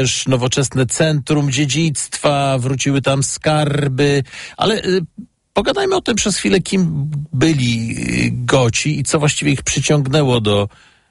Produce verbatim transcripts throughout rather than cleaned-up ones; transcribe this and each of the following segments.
też nowoczesne centrum dziedzictwa, wróciły tam skarby, ale y, pogadajmy o tym przez chwilę, kim byli Goci i co właściwie ich przyciągnęło do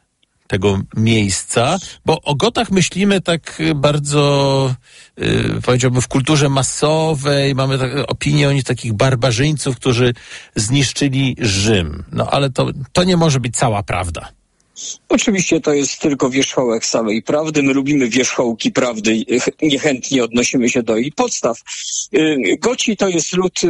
tego miejsca, bo o Gotach myślimy tak bardzo, yy, powiedziałbym, w kulturze masowej, mamy tak, opinię o nich takich barbarzyńców, którzy zniszczyli Rzym. No ale to, to nie może być cała prawda. Oczywiście to jest tylko wierzchołek samej prawdy. My lubimy wierzchołki prawdy, niechętnie odnosimy się do jej podstaw. Goci to jest lud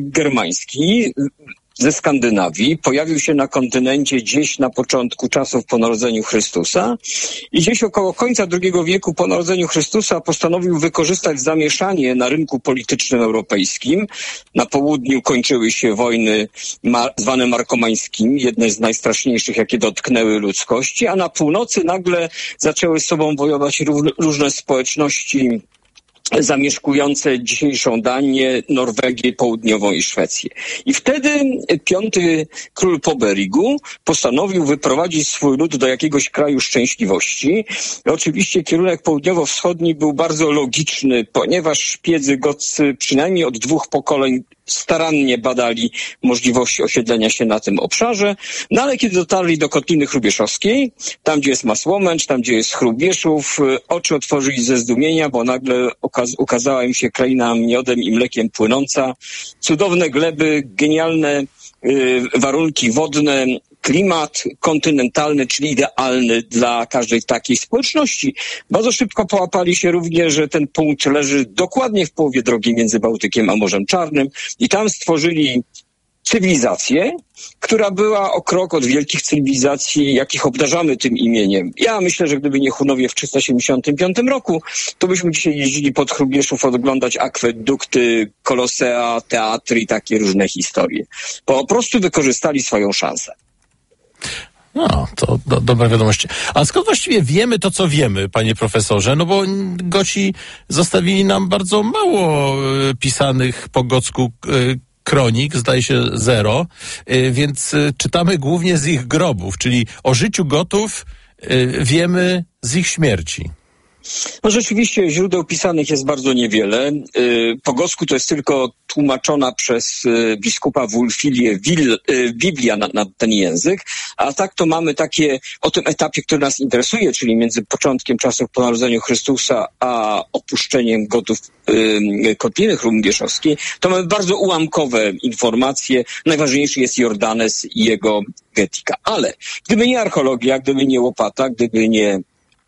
germański ze Skandynawii. Pojawił się na kontynencie gdzieś na początku czasów po narodzeniu Chrystusa i gdzieś około końca drugiego wieku po narodzeniu Chrystusa postanowił wykorzystać zamieszanie na rynku politycznym europejskim. Na południu kończyły się wojny ma- zwane markomańskimi, jedne z najstraszniejszych, jakie dotknęły ludzkości, a na północy nagle zaczęły z sobą wojować ró- różne społeczności zamieszkujące dzisiejszą Danię, Norwegię Południową i Szwecję. I wtedy piąty król Poberigu postanowił wyprowadzić swój lud do jakiegoś kraju szczęśliwości. I oczywiście kierunek południowo-wschodni był bardzo logiczny, ponieważ szpiedzy goccy przynajmniej od dwóch pokoleń starannie badali możliwości osiedlenia się na tym obszarze, no ale kiedy dotarli do Kotliny Hrubieszowskiej, tam gdzie jest Masłomęcz, tam gdzie jest Hrubieszów, oczy otworzyli ze zdumienia, bo nagle okaz- ukazała im się kraina miodem i mlekiem płynąca, cudowne gleby, genialne y, warunki wodne, klimat kontynentalny, czyli idealny dla każdej takiej społeczności. Bardzo szybko połapali się również, że ten punkt leży dokładnie w połowie drogi między Bałtykiem a Morzem Czarnym i tam stworzyli cywilizację, która była o krok od wielkich cywilizacji, jakich obdarzamy tym imieniem. Ja myślę, że gdyby nie Hunowie w trzysta siedemdziesiątym piątym roku, to byśmy dzisiaj jeździli pod Hrubieszów oglądać akwedukty, kolosea, teatry i takie różne historie. Po prostu wykorzystali swoją szansę. No, to do, dobre wiadomości. A skąd właściwie wiemy to, co wiemy, panie profesorze? No bo Goci zostawili nam bardzo mało y, pisanych po gocku y, kronik, zdaje się zero, y, więc y, czytamy głównie z ich grobów, czyli o życiu Gotów y, wiemy z ich śmierci. No rzeczywiście źródeł pisanych jest bardzo niewiele. Po gocku to jest tylko tłumaczona przez biskupa Wulfilię Biblia na, na ten język, a tak to mamy takie o tym etapie, który nas interesuje, czyli między początkiem czasów po narodzeniu Chrystusa a opuszczeniem Gotów y, Kotliny Hrubieszowskiej, to mamy bardzo ułamkowe informacje. Najważniejszy jest Jordanes i jego Getika. Ale gdyby nie archeologia, gdyby nie łopata, gdyby nie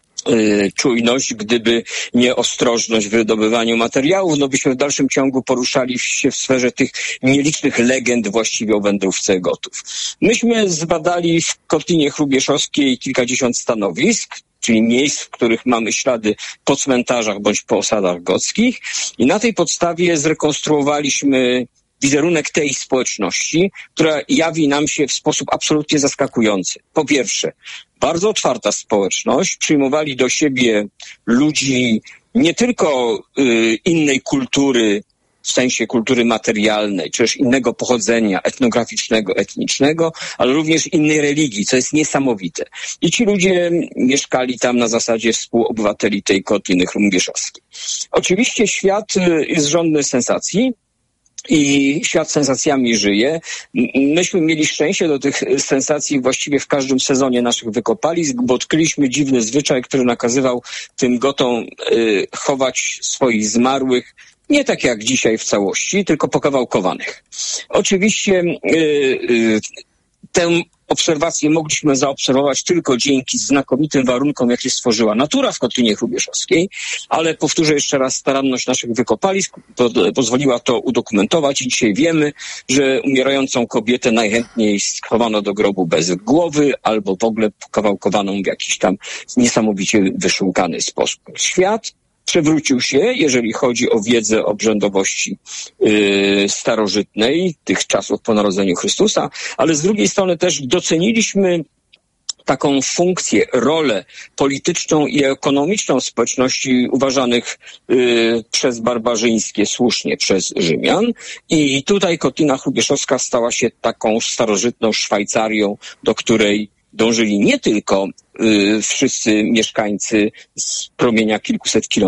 czujność, gdyby nie ostrożność w wydobywaniu materiałów, no byśmy w dalszym ciągu poruszali się w sferze tych nielicznych legend właściwie o wędrówce Gotów. Myśmy zbadali w Kotlinie Hrubieszowskiej kilkadziesiąt stanowisk, czyli miejsc, w których mamy ślady po cmentarzach bądź po osadach gockich i na tej podstawie zrekonstruowaliśmy wizerunek tej społeczności, która jawi nam się w sposób absolutnie zaskakujący. Po pierwsze, bardzo otwarta społeczność, przyjmowali do siebie ludzi nie tylko y, innej kultury, w sensie kultury materialnej, czy też innego pochodzenia etnograficznego, etnicznego, ale również innej religii, co jest niesamowite. I ci ludzie mieszkali tam na zasadzie współobywateli tej Kotliny Hrubieszowskiej. Oczywiście świat jest żądny sensacji, i świat sensacjami żyje. Myśmy mieli szczęście do tych sensacji właściwie w każdym sezonie naszych wykopalisk, bo odkryliśmy dziwny zwyczaj, który nakazywał tym Gotom y, chować swoich zmarłych nie tak jak dzisiaj w całości, tylko pokawałkowanych. Oczywiście y, y, tę obserwacje mogliśmy zaobserwować tylko dzięki znakomitym warunkom, jakie stworzyła natura w Kotlinie Hrubieszowskiej, ale powtórzę jeszcze raz, staranność naszych wykopalisk po, pozwoliła to udokumentować i dzisiaj wiemy, że umierającą kobietę najchętniej schowano do grobu bez głowy albo w ogóle pokawałkowaną w jakiś tam niesamowicie wyszułkany sposób. Świat przewrócił się, jeżeli chodzi o wiedzę obrzędowości yy, starożytnej, tych czasów po narodzeniu Chrystusa, ale z drugiej strony też doceniliśmy taką funkcję, rolę polityczną i ekonomiczną społeczności uważanych yy, przez barbarzyńskie słusznie przez Rzymian. I tutaj Kotlina Hrubieszowska stała się taką starożytną Szwajcarią, do której dążyli nie tylko y, wszyscy mieszkańcy z promienia kilkuset kilometrów,